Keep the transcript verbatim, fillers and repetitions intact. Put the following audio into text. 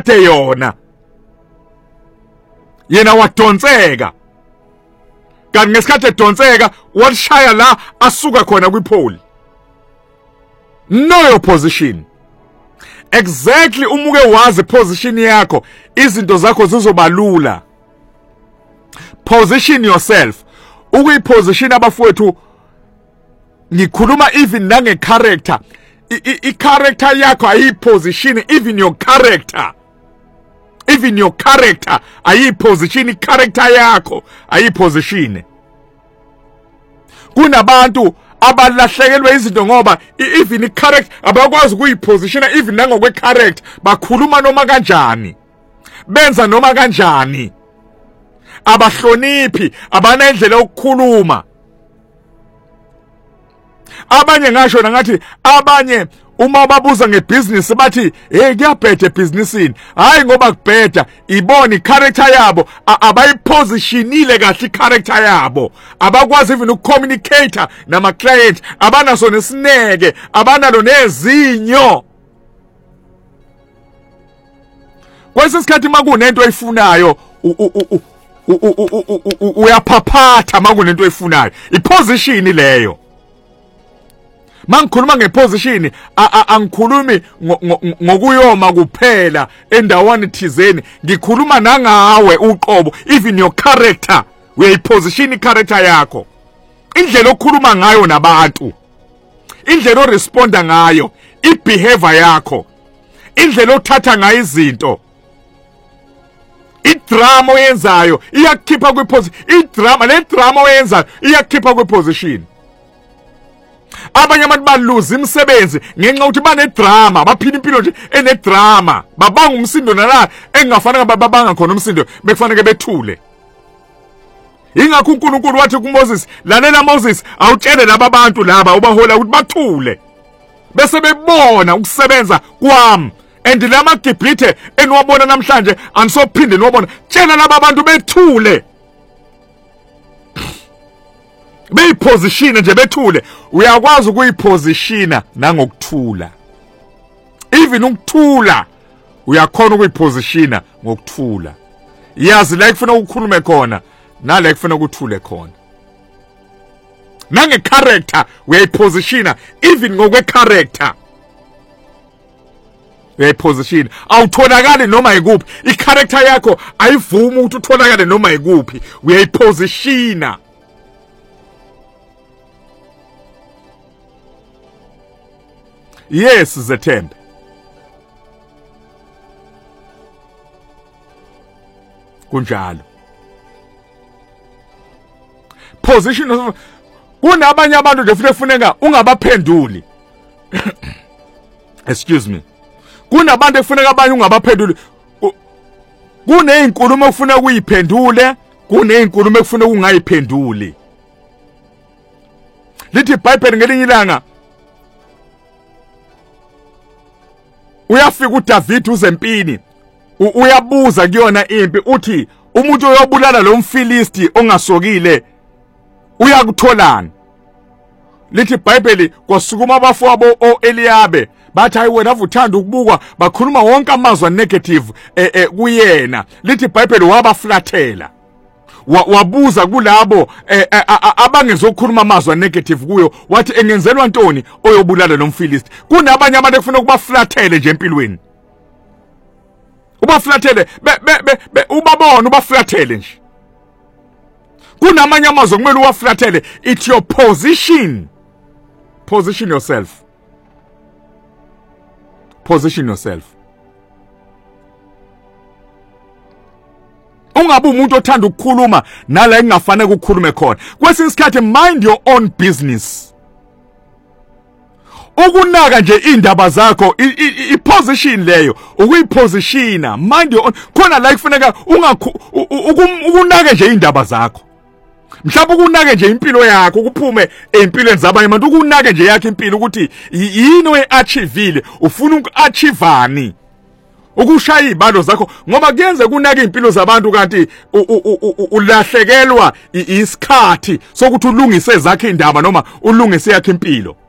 aphethe yona yena wadonseka kanti ngesikhathi edonseka washaya la asuka khona kwipholi. Know your position. Exactly umuke wazi position yakho izinto zakho zizobalula. Position yourself. Ukuyiposition abafowethu ngikhuluma even nange character. I character yakho ayiposition, even your character. Even your character ayiposition, character yakho ayiposition. Kunabantu abalahlekelwe izinto ngoba even i character abakwazi ukuyiposition even nangokwe character, bakhuluma noma kanjani, benza noma kanjani, abahloniphi, abanendlela yokukhuluma. Abanye ngasho ngathi abanye uma babuza ngebusiness bathi hey kuyabheda ebusinessini, hayi ngoba kubheda ibona icharacter yabo abayipositionile kahle icharacter yabo, abakwazi even ukucommunicate nama client, abanaso nesineke, abanalo nezinyo. Kwesikhathi makunento oyifunayo uyaphaphatha, makunento oyifunayo iposition leyo. Mangikhuluma ngeposition angikhulumi ngokuyoma kuphela endaweni thizeni, ngikhuluma nangawe uqobo, even your character uyayiposition icharacter yakho, indlela okhuluma ngayo nabantu, indlela oresponda ngayo, ibehavior yakho, indlela othatha ngayo izinto, idrama oyenzayo iyakukhipha kwiposition, idrama le drama oyenzayo iyakukhipha kwiposition. Abanye abantu baluza imisebenzi ngenxa ukuthi banedrama, baphila impilo nje enedrama, babanga umsindo nala engafanele babanga khona umsindo, bekufanele bethule. Ingakho uNkulunkulu wathi kuMoses, lalela Moses, awutshele laba abantu laba ubahola ukuthi bathule, bese bebona ukusebenza kwami. And lama Gibhithe eniwabona namhlanje anisophinde niwabona, tshela laba abantu bethule, beyiposition nje bethule. Uyakwazi ukuyipositiona nangokuthula. Even ukuthula uyakhona ukuyipositiona ngokuthula. Yazi la kufuna ukukhulume khona nala kufuna ukuthule khona. Nange character uyayipositiona even ngokwe character. Uyayipositiona awutholakali noma ikuphi, i-character yakho ayivumi ukuthi utholakale noma ikuphi, uyayipositiona. Yes, Zethembe. Kunjalo. Position kunabanye abantu nje futhi efuneka ungabaphenduli. Excuse me. Kunabantu efuneka abanye ungabaphenduli. Kunezinkulumo ufuna ukuyiphendule, kunezinkulumo ekufuna ungayiphenduli. Lithi iBhayibheli ngelinye ilanga uyafika uDavid uzempini, uyabuza kuyona impi uthi umuntu oyobulala lo mfilisti ongasokile uyakutholana. Lithi iBhayibheli kwasukuma abafowabo oEliyabe bathi hayi wena uvuthanda ukubukwa, bakhuluma wonke amazwi negative eh, eh, kuyena. Lithi iBhayibheli wabaflathela, wabuza kulabo eh, eh, abangezokhuluma amazwi negative kuyo, wathi engenzelwa ntoni oyobulala lo mfilisti. Kunabanye abantu ekufuna ukubaflathele nje empilweni, ubaflathele ubabona ubaflathele nje. Kunamanye amazwi kumele uwaflathele. It's your position. Position yourself. Position yourself. Ungabe umuntu othanda ukukhuluma nala engafanele ukukhulume khona. Kwesinye isikhathi mind your own business. Ukunaka nje indaba zakho i-position leyo ukuyipositiona, mind your own. Khona la kufanele ukunaka nje indaba zakho. Mhlawumbe ukunake nje impilo yakho, ukuphume empilweni zabanye abantu, ukunake nje yakhe impilo ukuthi yini oyiachievile, ufuna ukuachievani, ukushaya izibalo zakho, ngoba kuyenze kunake impilo zabantu kanti ulahlekelwa isikhathi sokuthi ulungise zakhe indaba noma ulungise yakhe impilo.